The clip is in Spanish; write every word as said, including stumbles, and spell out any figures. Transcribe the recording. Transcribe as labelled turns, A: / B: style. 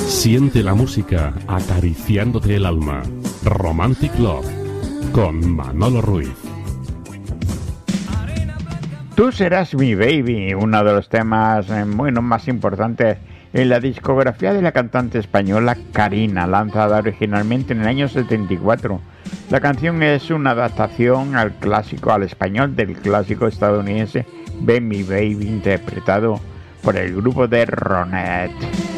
A: Siente la música acariciándote el alma. Romantic Love con Manolo Ruiz.
B: Tú serás mi baby, uno de los temas eh, bueno, más importantes en la discografía de la cantante española Karina, lanzada originalmente en el año setenta y cuatro. La canción es una adaptación al clásico, al español del clásico estadounidense Ven mi baby, interpretado por el grupo de Ronettes.